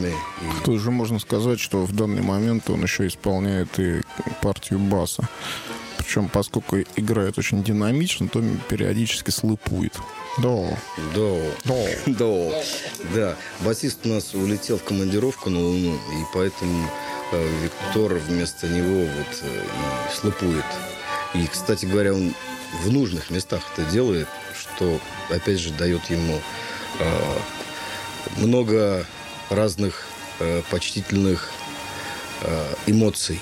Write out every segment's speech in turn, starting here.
нами. И... Тут же можно сказать, что в данный момент он еще исполняет и партию баса. Причем, поскольку играет очень динамично, то периодически слыпует. Да. Басист у нас улетел в командировку на Луну, и поэтому Виктор вместо него вот и слыпует. И, кстати говоря, он в нужных местах это делает, что, опять же, дает ему много разных почтительных эмоций.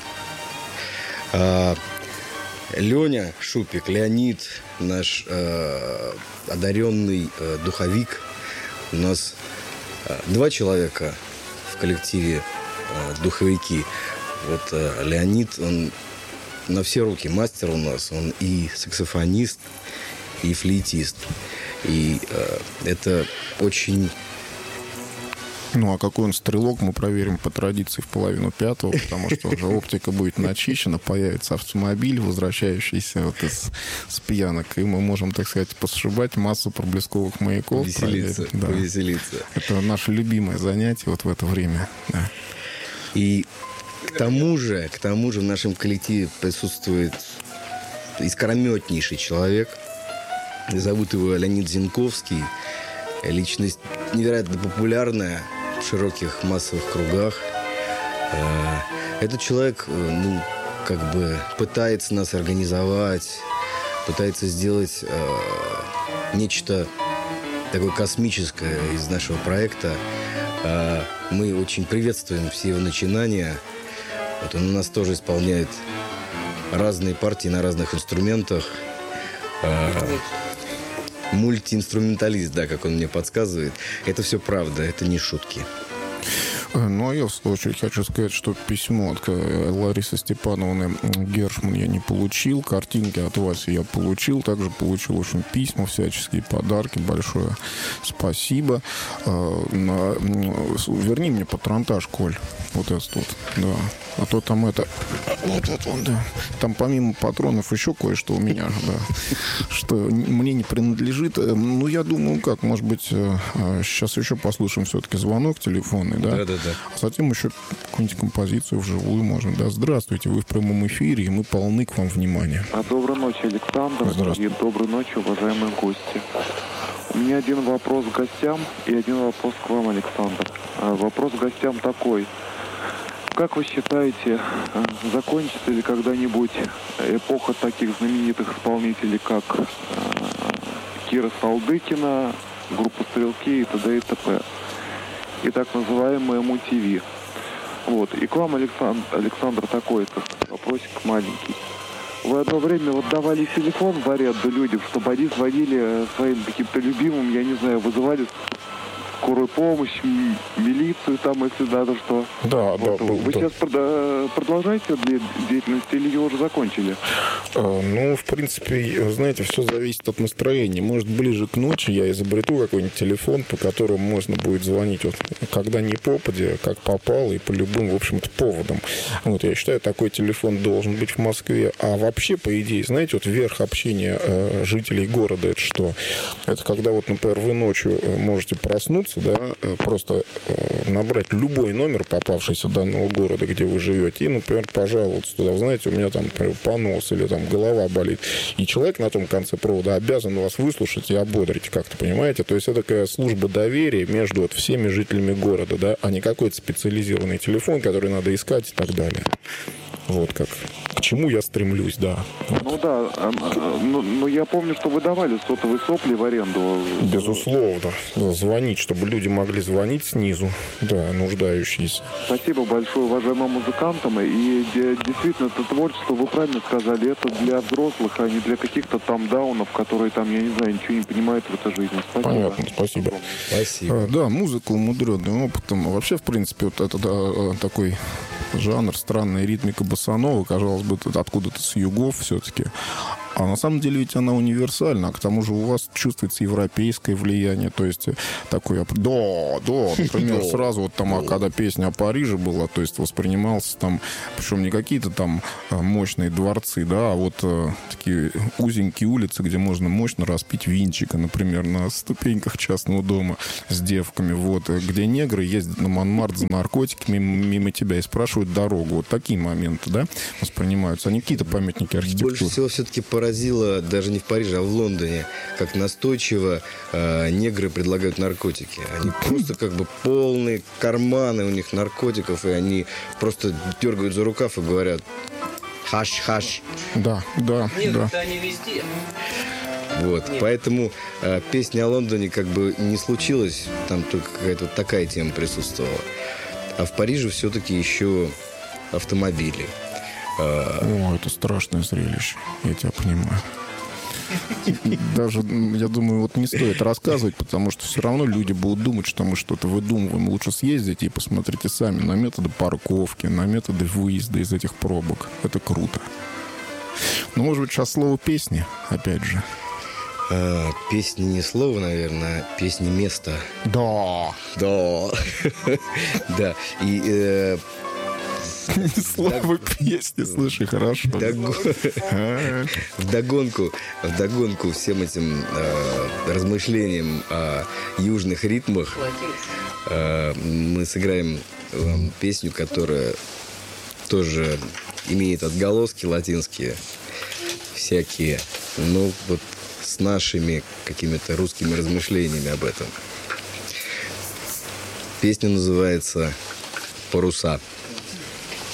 Леня Шупик, Леонид, наш одаренный духовик. У нас 2 человека в коллективе духовики. Вот Леонид, он на все руки мастер у нас. Он и саксофонист, и флейтист. И это очень... Ну, а какой он стрелок, мы проверим по традиции в 4:30, потому что уже оптика будет начищена, появится автомобиль, возвращающийся вот с пьянок, и мы можем, так сказать, посшибать массу проблесковых маяков. Повеселиться. Это наше любимое занятие вот в это время. Да. И к тому же в нашем коллективе присутствует искрометнейший человек. Зовут его Леонид Зинковский. Личность невероятно популярная в широких массовых кругах. Этот человек, пытается нас организовать, пытается сделать нечто такое космическое из нашего проекта. Мы очень приветствуем все его начинания. Вот он у нас тоже исполняет разные партии на разных инструментах. Мультиинструменталист, да, как он мне подсказывает. Это все правда, это не шутки. Ну, а я, в свою очередь, хочу сказать, что письмо от Ларисы Степановны Гершман я не получил, картинки от Васи я получил, также получил очень письма, всяческие подарки, большое спасибо. Верни мне патронтаж, Коль, вот этот вот, да. А то там это... Вот это он, да. Там помимо патронов еще кое-что у меня, да, что мне не принадлежит. Ну, я думаю, может быть, сейчас еще послушаем все-таки звонок телефонный, да? Да. А затем еще какую-нибудь композицию вживую можно, да? Здравствуйте, вы в прямом эфире, и мы полны к вам внимания. Доброй ночи, Александр. И доброй ночи, уважаемые гости. У меня один вопрос к гостям и один вопрос к вам, Александр. Вопрос к гостям такой. Как вы считаете, закончится ли когда-нибудь эпоха таких знаменитых исполнителей, как Кира Салдыкина, группа «Стрелки» и т.д. и т.п. и так называемые МУ-ТВ? Вот. И к вам, Александр, такой-то вопросик маленький. Вы одно время вот давали телефон в аренду людям, чтобы они звонили своим каким-то любимым, я не знаю, вызывали скорую помощь, милицию там, если надо что. Да, вот. да. Вы сейчас продолжаете деятельность или ее уже закончили? Ну, в принципе, знаете, все зависит от настроения. Может, ближе к ночи я изобрету какой-нибудь телефон, по которому можно будет звонить вот, когда ни попадя, как попало, и по любым, в общем-то, поводам. Вот, я считаю, такой телефон должен быть в Москве. А вообще, по идее, знаете, вот верх общения жителей города, это что? Это когда, вот, например, вы ночью можете проснуться, да, просто набрать любой номер, попавшийся данного города, где вы живете, и, например, пожаловаться туда. Знаете, у меня там, например, понос или там голова болит. И человек на том конце провода обязан вас выслушать и ободрить как-то, понимаете? То есть это такая служба доверия между вот всеми жителями города, да, а не какой-то специализированный телефон, который надо искать и так далее. Вот как. К чему я стремлюсь, да. Ну да, но я помню, что вы давали сотовые сопли в аренду. Безусловно. Да, звонить, чтобы люди могли звонить снизу, да, нуждающиеся. Спасибо большое уважаемым музыкантам. И действительно, это творчество, вы правильно сказали, это для взрослых, а не для каких-то там даунов, которые там, я не знаю, ничего не понимают в этой жизни. Спасибо. Понятно, спасибо. Спасибо. Да, музыка умудренным опытом. Вообще, в принципе, вот это да, такой жанр, странная ритмика босанова, казалось бы, откуда-то с югов все-таки. А на самом деле ведь она универсальна, а к тому же у вас чувствуется европейское влияние, то есть такое, например, сразу вот там, когда песня о Париже была, то есть воспринимался там, причем не какие-то там мощные дворцы, да, а вот такие узенькие улицы, где можно мощно распить винчика, например, на ступеньках частного дома с девками, вот, где негры ездят на Монмарт за наркотиками мимо тебя и спрашивают дорогу. Вот такие моменты, да, воспринимаются, а не какие-то памятники архитектуры. Больше всего все-таки поразило даже не в Париже, а в Лондоне, как настойчиво негры предлагают наркотики. Они просто как бы полные карманы у них наркотиков, и они просто дергают за рукав и говорят: хаш-хаш. Да. Негры-то они везде. Вот, поэтому песня о Лондоне как бы не случилась, там только какая-то вот такая тема присутствовала. А в Париже все-таки еще автомобили. О, это страшное зрелище, я тебя понимаю. Даже, я думаю, вот не стоит рассказывать, потому что все равно люди будут думать, что мы что-то выдумываем. Лучше съездите и посмотрите сами на методы парковки, на методы выезда из этих пробок. Это круто. Ну, может быть, сейчас слово песни, опять же. Песни не слово, наверное, а песни место. Да. Да. И слово песни, слушай, хорошо. Вдогонку всем этим размышлениям о южных ритмах мы сыграем вам песню, которая тоже имеет отголоски латинские всякие, но вот с нашими какими-то русскими размышлениями об этом. Песня называется «Паруса».